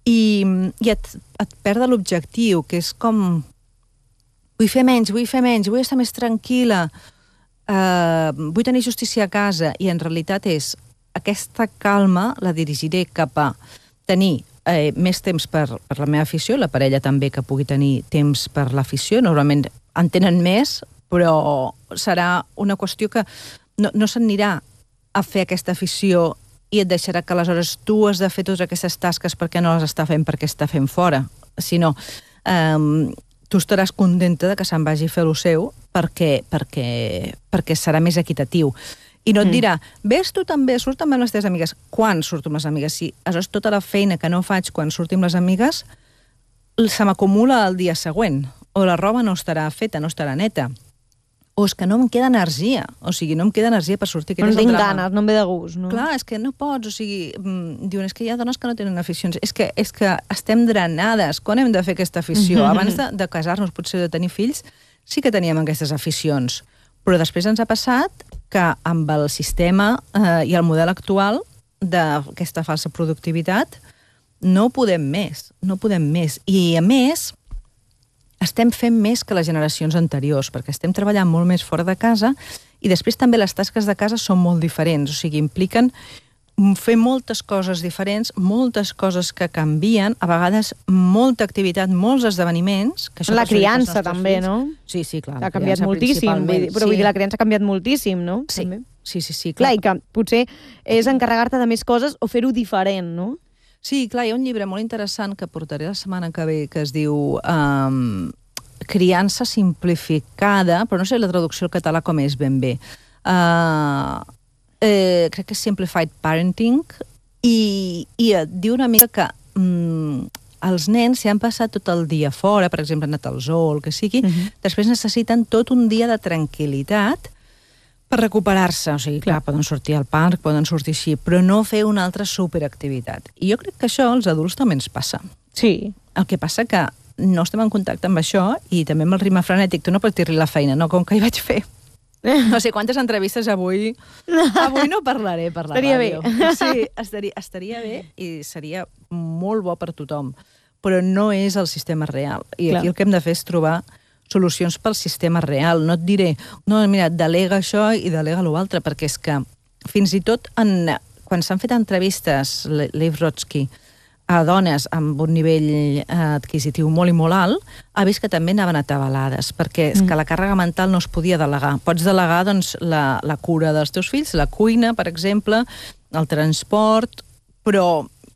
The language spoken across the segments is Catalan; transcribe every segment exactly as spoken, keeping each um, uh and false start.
i, i et, et perd l'objectiu, que és com vull fer menys, vull fer menys, vull estar més tranquil·la, uh, vull tenir justícia a casa, i en realitat és aquesta calma la dirigiré cap a tenir eh, més temps per, per la meva afició, la parella també que pugui tenir temps per l'afició, normalment en tenen més, però serà una qüestió que no, no s'anirà a fer aquesta afició i et deixarà que aleshores tu has de fer totes aquestes tasques perquè no les està fent perquè està fent fora, sinó eh, tu estaràs contenta de que se'n vagi a fer el seu perquè, perquè, perquè serà més equitatiu. I no et dirà, ves tu també, surt també amb les teves amigues. Quan surto amb les amigues? Si aleshores tota la feina que no faig quan surto amb les amigues se m'acumula el dia següent, o la roba no estarà feta, no estarà neta, o és que no em queda energia, o sigui, no em queda energia per sortir. No tinc ganes, no em ve de gust, no? Clar, és que no pots, o sigui, diuen, és que hi ha dones que no tenen aficions, és que, és que estem drenades, quan hem de fer aquesta afició? Abans de, de casar-nos, potser de tenir fills, sí que teníem aquestes aficions, però després ens ha passat que amb el sistema eh, i el model actual d'aquesta falsa productivitat no podem més, no podem més. I, a més, estem fent més que les generacions anteriors, perquè estem treballant molt més fora de casa i després també les tasques de casa són molt diferents, o sigui, impliquen fer moltes coses diferents, moltes coses que canvien, a vegades molta activitat, molts esdeveniments... Que la criança també, fills. No? Sí, sí, clar. Ha canviat moltíssim, vull dir, però sí. Vull dir, la criança ha canviat moltíssim, no? Sí, també. sí, sí, sí. Clar. Clar, i que potser és encarregar-te de més coses o fer-ho diferent, no? Sí, clar, hi ha un llibre molt interessant que portaré la setmana que ve, que es diu um, Criança simplificada, però no sé la traducció al català com és ben bé. Uh, eh, crec que és Simplified Parenting, i, i et diu una mica que mm, els nens, si han passat tot el dia fora, per exemple, han anat al zoo, el que sigui, uh-huh. després necessiten tot un dia de tranquil·litat per recuperar-se. O sigui, clar, poden sortir al parc, poden sortir així, però no fer una altra superactivitat. I jo crec que això als adults també ens passa. Sí. El que passa que no estem en contacte amb això, i també amb el ritme frenètic, tu no pots dir-li la feina, no, com que hi vaig fer. No sé quantes entrevistes avui... Avui no parlaré per la estaria ràdio. Bé. Sí, estaria, estaria bé i seria molt bo per tothom, però no és el sistema real. I Clar. Aquí el que hem de fer és trobar solucions pel sistema real. No et diré, no, mira, delega això i delega l'altre, perquè és que fins i tot en, quan s'han fet entrevistes, Lev Brodsky, a dones amb un nivell adquisitiu molt i molt alt, ha vist que també anaven atabalades, perquè és que la càrrega mental no es podia delegar. Pots delegar doncs, la, la cura dels teus fills, la cuina, per exemple, el transport, però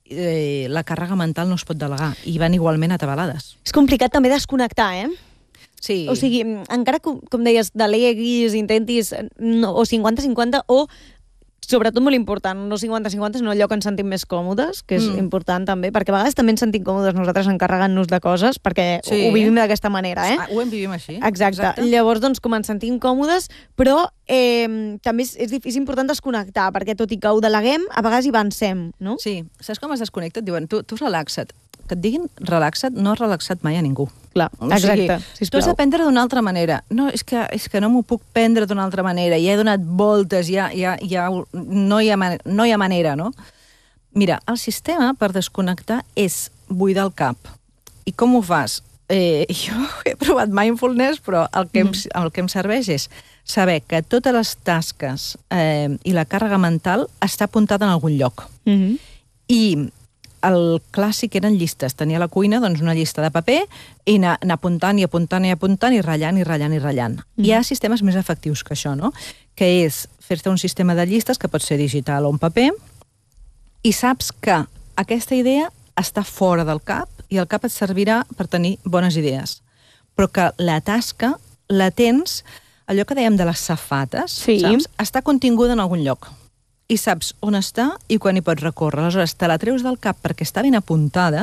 eh, la càrrega mental no es pot delegar, i van igualment atabalades. És complicat també desconnectar, eh? Sí. O sigui, encara, com, com deies, deleguis, intentis, no, o cinquanta cinquanta, o sobretot molt important, no cinquanta cinquanta, sinó allò que ens sentim més còmodes, que és mm. important també, perquè a vegades també ens sentim còmodes nosaltres encarregant-nos de coses, perquè sí. ho vivim d'aquesta manera, eh? Ah, ho en vivim així. Exacte. Exacte. Llavors, doncs, com ens sentim còmodes, però eh, també és, és, és important desconnectar, perquè tot i que ho deleguem, a vegades hi avancem, no? Sí. Saps com es desconnecta? Et diuen, tu, tu relaxa't. Que et diguin relaxa't, no has relaxat mai a ningú. Clar, o exacte. Sigui, tu has d'aprendre d'una altra manera. No, és que, és que no m'ho puc prendre d'una altra manera. Ja he donat voltes, ja, ja, ja no, hi ha, no hi ha manera, no? Mira, el sistema per desconnectar és buidar el cap. I com ho fas? Eh, jo he provat mindfulness, però el que, mm. em, el que em serveix és saber que totes les tasques eh, i la càrrega mental està apuntada en algun lloc. Mm-hmm. I el clàssic eren llistes. Tenia a la cuina doncs, una llista de paper i anar, anar apuntant i apuntant i apuntant i ratllant i ratllant i ratllant. Mm. Hi ha sistemes més efectius que això, no? Que és fer-te un sistema de llistes que pot ser digital o en paper, i saps que aquesta idea està fora del cap i el cap et servirà per tenir bones idees. Però que la tasca la tens, allò que dèiem de les safates, sí. saps? Està continguda en algun lloc. I saps on està i quan hi pots recórrer. Aleshores, te la treus del cap perquè està ben apuntada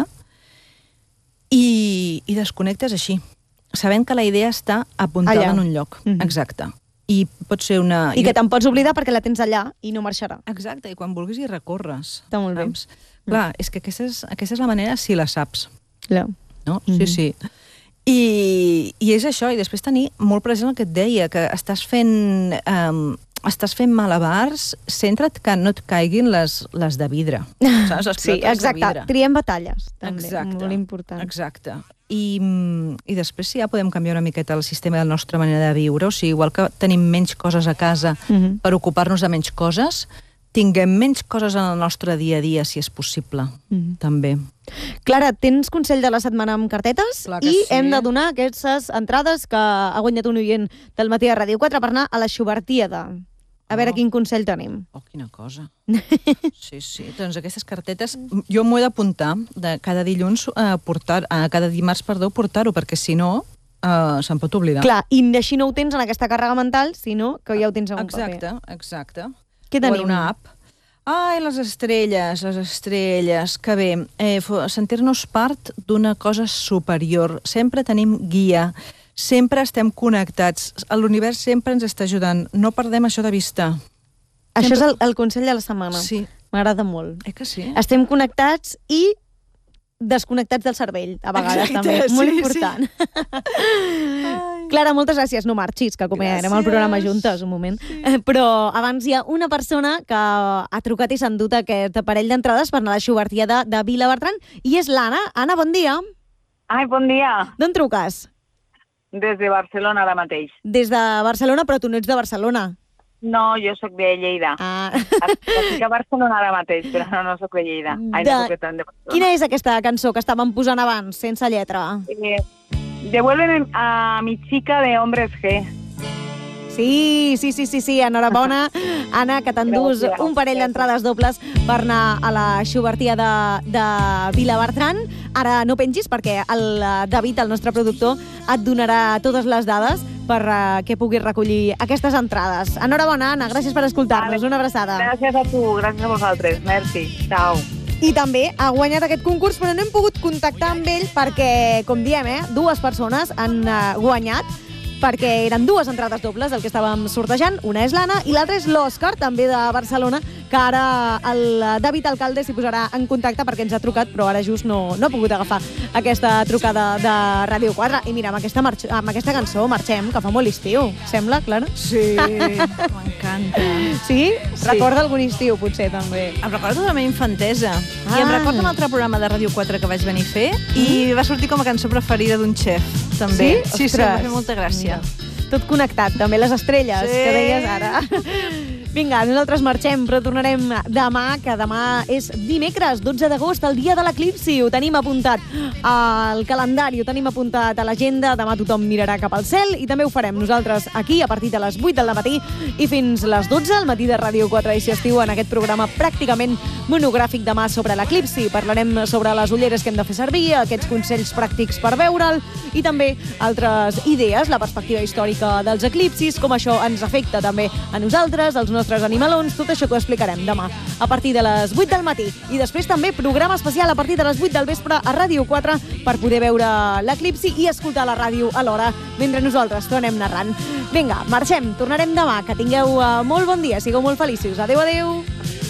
i, i desconnectes així, sabent que la idea està apuntada allà. En un lloc. Mm-hmm. Exacte. I pot ser una... I que te'n pots oblidar perquè la tens allà i no marxarà. Exacte, i quan vulguis hi recorres. Està molt bé. Saps? Mm. Clar, és que aquesta és, aquesta és la manera si la saps. Clar. No? Mm-hmm. Sí, sí. I, I és això, i després tenir molt present el que et deia, que estàs fent... Um, estàs fent malabars, centra't que no et caiguin les, les de vidre. Saps? Les Sí, pilotes exacte. de vidre. Triem batalles, també. Exacte. Molt important. Exacte. I, I després sí, ja podem canviar una miqueta el sistema de la nostra manera de viure. O sigui, igual que tenim menys coses a casa Mhm. per ocupar-nos de menys coses, tinguem menys coses en el nostre dia a dia, si és possible, Mhm. també. Clara, tens consell de la setmana amb cartetes? Clar que I sí. hem de donar aquestes entrades que ha guanyat un oient del matí a Ràdio quatre per anar a la Xubertiada. A veure Oh. quin consell tenim. Oh, quina cosa. Sí, sí. Doncs aquestes cartetes, jo m'ho he d'apuntar de cada dilluns, a portar, a cada dimarts, perdó, portar-ho, perquè si no, uh, se'n pot oblidar. Clar, i així no ho tens en aquesta càrrega mental, sinó que ja ho tens en un Exacte, paper. exacte. Què O en tenim? una app. Ai, les estrelles, les estrelles, que bé. Eh, fo- sentir-nos part d'una cosa superior. Sempre tenim guia, sempre estem connectats. L'univers sempre ens està ajudant. No perdem això de vista. Això és Sempre- el, el consell de la setmana. Sí. M'agrada molt. Eh que sí? Estem connectats i desconnectats del cervell, a vegades, Exacte, també. sí, Molt sí. important. Clara, moltes gràcies. No marxis, que acomiadarem el Gràcies. programa juntes, un moment. Eh, Però abans hi ha una persona que ha trucat i s'ha endut aquest parell d'entrades per anar a la Xubertiada de Vilabertran, i és l'Anna. Anna, bon dia. Ai, bon dia. D'on truques? Des de Barcelona ara mateix. Des de Barcelona, però tu no ets de Barcelona. No, jo sóc de Lleida. Ah. Estic a Barcelona ara mateix, però no, no sóc de Lleida. Ai, De- no sóc de tant de Barcelona. Quina és aquesta cançó que estàvem posant abans, sense lletra? Eh, devuelven a mi chica de Hombres G. Sí, sí, sí, sí, sí, enhorabona, Anna, que t'endús Gràcies. un parell d'entrades dobles per anar a la Xubertia de, de Vilabertran. Ara no pengis perquè el eh, David, el nostre productor, et donarà totes les dades per uh, que puguis recollir aquestes entrades. Enhorabona, Anna, gràcies per escoltar-nos. Una abraçada. Gràcies a tu, gràcies a vosaltres. Merci. Ciao. I també ha guanyat aquest concurs, però no hem pogut contactar amb ell perquè, com diem, eh, dues persones han uh, guanyat, perquè eren dues entrades dobles el que estàvem sortejant. Una és l'Anna i l'altra és l'Òscar, també de Barcelona, que ara el David Alcalde s'hi posarà en contacte perquè ens ha trucat, però ara just no, no ha pogut agafar aquesta trucada de Ràdio quatre. I mira, amb aquesta, marx- amb aquesta cançó marxem, que fa molt estiu. Sembla, Clara? Sí, m'encanta. Sí? Sí. Recorda algun estiu, potser, també. Em recordo de la meva infantesa. Ah. I em recordo un altre programa de Ràdio quatre que vaig venir a fer i va sortir com a cançó preferida d'un xef, també. Sí? Sí, sí, em va Ostres. fer molta gràcia. Mira, tot connectat, també les estrelles, Sí. que deies ara. Vinga, nosaltres marxem, però tornarem demà, que demà és dimecres, dotze d'agost, el dia de l'eclipsi. Ho tenim apuntat al calendari, ho tenim apuntat a l'agenda. Demà tothom mirarà cap al cel i també ho farem nosaltres aquí a partir de les vuit del matí i fins les dotze, al matí de Ràdio quatre i si estiu, en aquest programa pràcticament monogràfic demà sobre l'eclipsi. Parlarem sobre les ulleres que hem de fer servir, aquests consells pràctics per veure'l i també altres idees, la perspectiva històrica dels eclipsis, com això ens afecta també a nosaltres, als nostres animalons, tot això que ho explicarem demà a partir de les vuit del matí. I després també programa especial a partir de les vuit del vespre a Ràdio quatre per poder veure l'eclipsi i escoltar la ràdio alhora mentre nosaltres tornem narrant. Vinga, marxem, tornarem demà. Que tingueu uh, molt bon dia, sigueu molt feliços. Adéu, adéu.